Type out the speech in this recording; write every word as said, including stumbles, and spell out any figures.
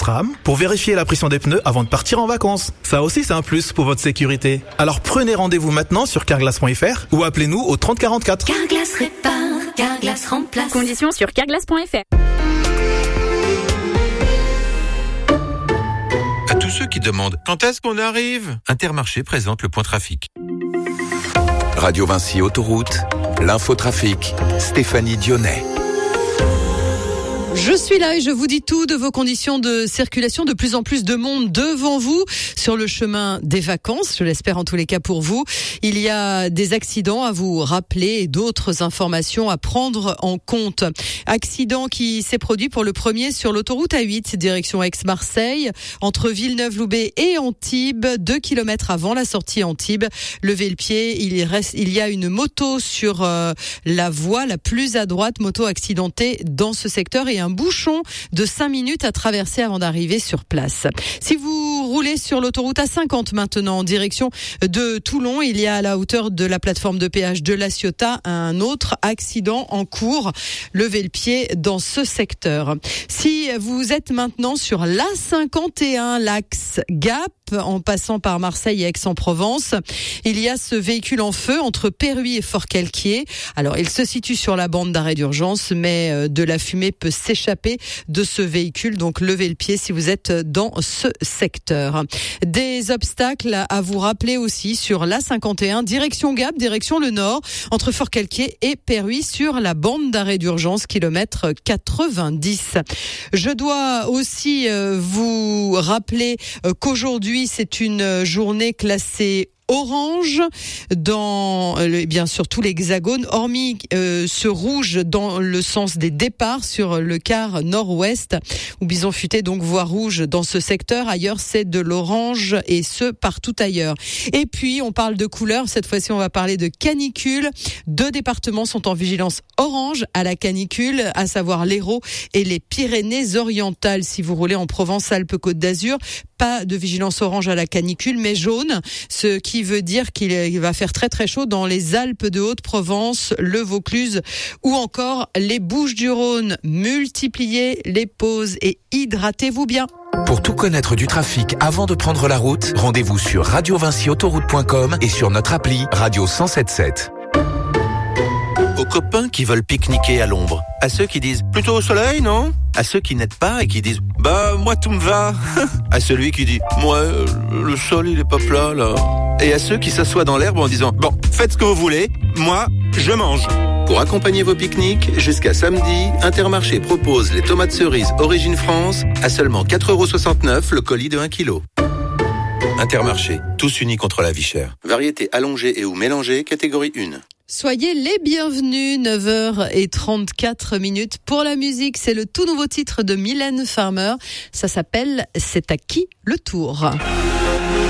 SRAM pour vérifier la pression des pneus avant de partir en vacances. Ça aussi, c'est un plus pour votre sécurité. Alors prenez rendez-vous maintenant sur carglass point f r ou appelez-nous au trente quarante-quatre. Carglass répare, Carglass remplace. Conditions sur carglass point f r. À tous ceux qui demandent quand est-ce qu'on arrive, Intermarché présente le point trafic. Radio Vinci Autoroute, l'infotrafic, Stéphanie Dionnet. Je suis là et je vous dis tout de vos conditions de circulation. De plus en plus de monde devant vous sur le chemin des vacances, je l'espère en tous les cas pour vous. Il y a des accidents à vous rappeler et d'autres informations à prendre en compte. Accident qui s'est produit pour le premier sur l'autoroute A huit, direction Aix-Marseille, entre Villeneuve-Loubet et Antibes, deux kilomètres avant la sortie Antibes. Levez le pied, il, reste, il y a une moto sur euh, la voie la plus à droite, moto accidentée dans ce secteur et un bouchon de cinq minutes à traverser avant d'arriver sur place. Si vous roulez sur l'autoroute A cinquante maintenant en direction de Toulon, il y a à la hauteur de la plateforme de péage de La Ciotat un autre accident en cours. Levez le pied dans ce secteur. Si vous êtes maintenant sur l'A cinquante et un, l'axe Gap, en passant par Marseille et Aix-en-Provence, il y a ce véhicule en feu entre Perruis et Fort-Calquier. Alors, il se situe sur la bande d'arrêt d'urgence, mais de la fumée peut s'échapper de ce véhicule. Donc, levez le pied si vous êtes dans ce secteur. Des obstacles à vous rappeler aussi sur l'A cinquante et un, direction Gap, direction le nord, entre Fort-Calquier et Perruis sur la bande d'arrêt d'urgence, kilomètre quatre-vingt-dix. Je dois aussi vous rappeler qu'aujourd'hui, c'est une journée classée orange dans euh, bien sûr tout l'hexagone, hormis euh, ce rouge dans le sens des départs sur le quart nord-ouest où Bison Futé donc voit rouge dans ce secteur. Ailleurs c'est de l'orange et ce partout ailleurs. Et puis on parle de couleurs, cette fois-ci on va parler de canicule. Deux départements sont en vigilance orange à la canicule, à savoir l'Hérault et les Pyrénées-Orientales. Si vous roulez en Provence-Alpes-Côte d'Azur, pas de vigilance orange à la canicule, mais jaune, ce qui veut dire qu'il va faire très très chaud dans les Alpes de Haute-Provence, le Vaucluse ou encore les Bouches-du-Rhône. Multipliez les pauses et hydratez-vous bien. Pour tout connaître du trafic avant de prendre la route, rendez-vous sur radio vinci autoroute point com et sur notre appli Radio cent soixante-dix-sept sept. Aux copains qui veulent pique-niquer à l'ombre, à ceux qui disent plutôt au soleil, non? À ceux qui n'aident pas et qui disent bah moi tout me va, à celui qui dit moi euh, le sol il est pas plat là, et à ceux qui s'assoient dans l'herbe en disant bon faites ce que vous voulez, moi je mange. Pour accompagner vos pique-niques, jusqu'à samedi, Intermarché propose les tomates cerises Origine France à seulement quatre euros soixante-neuf le colis de un kilo. Intermarché, tous unis contre la vie chère. Variété allongée et ou mélangée, catégorie un. Soyez les bienvenus, neuf heures trente-quatre minutes. Pour la musique, c'est le tout nouveau titre de Mylène Farmer. Ça s'appelle « C'est à qui le tour ».